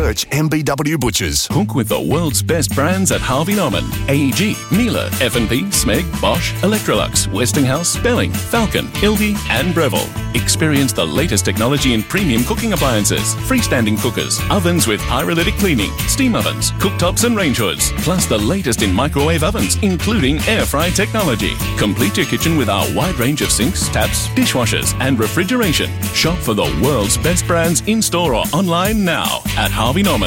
Search MBW Butchers. Cook with the world's best brands at Harvey Norman, AEG, Miele, F&P, Smeg, Bosch, Electrolux, Westinghouse, Belling, Falcon, Ilgey and Breville. Experience the latest technology in premium cooking appliances, freestanding cookers, ovens with pyrolytic cleaning, steam ovens, cooktops and range hoods, plus the latest in microwave ovens, including air fry technology. Complete your kitchen with our wide range of sinks, taps, dishwashers and refrigeration. Shop for the world's best brands in-store or online now at Harvey Norman.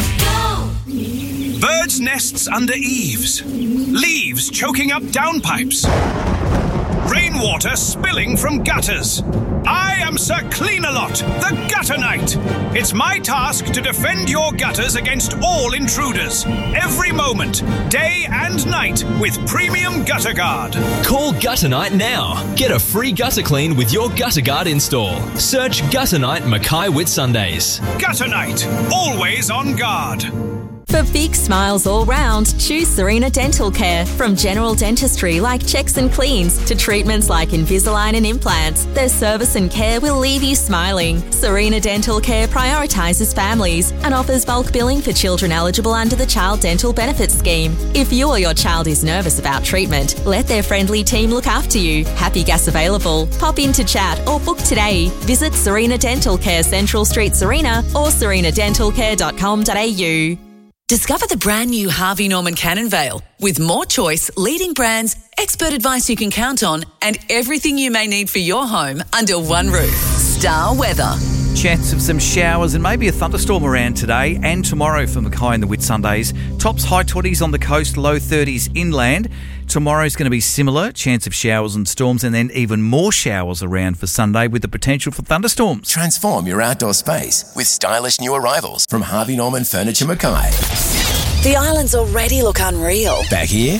Birds' nests under eaves. Leaves choking up downpipes. Rainwater spilling from gutters. I am Sir Clean-a-Lot, the Gutter Knight. It's my task to defend your gutters against all intruders. Every moment, day and night, with Premium Gutter Guard. Call Gutter Night now. Get a free gutter clean with your Gutter Guard install. Search Gutter Night Mackay Whitsundays. Gutter Night, always on guard. For big smiles all round, choose Serena Dental Care. From general dentistry like checks and cleans to treatments like Invisalign and implants, their service and care will leave you smiling. Serena Dental Care prioritises families and offers bulk billing for children eligible under the Child Dental Benefits Scheme. If you or your child is nervous about treatment, let their friendly team look after you. Happy Gas available. Pop in to chat or book today. Visit Serena Dental Care, Central Street, Serena or serenadentalcare.com.au. Discover the brand new Harvey Norman Cannon Vale with more choice, leading brands, expert advice you can count on, and everything you may need for your home under one roof. Star Weather. Chance of some showers and maybe a thunderstorm around today and tomorrow for Mackay and the Whitsundays. Tops high 20s on the coast, low 30s inland. Tomorrow's going to be similar, chance of showers and storms, and then even more showers around for Sunday with the potential for thunderstorms. Transform your outdoor space with stylish new arrivals from Harvey Norman Furniture Mackay. The islands already look unreal. Back here,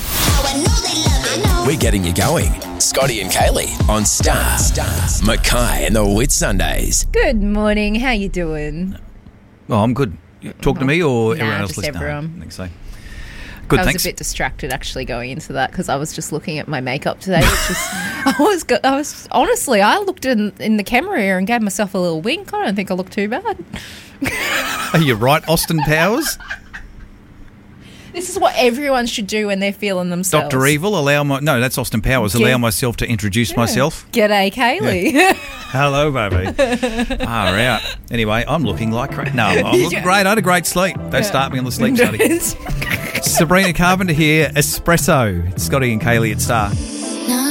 we're getting you going. Scotty and Kaylee on Star. Mackay and the Whitsundays. Good morning. How you doing? Oh, I'm good. Talk to me or Nah, everyone else just listening? everyone. I think so. Good, I was thanks. a bit distracted actually going into that because I was just looking at my makeup today. Which is, I was honestly, I looked in the camera here and gave myself a little wink. I don't think I look too bad. Are you right, Austin Powers? This is what everyone should do when they're feeling themselves. Dr. Evil, no, that's Austin Powers. Allow myself to introduce myself. G'day, Kaylee. Yeah. Hello, baby. Far out. Anyway, I'm looking like crap. No, I'm looking great. I had a great sleep. Don't start me on the sleep study. Sabrina Carpenter here, Espresso. It's Scotty and Kaylee at Star.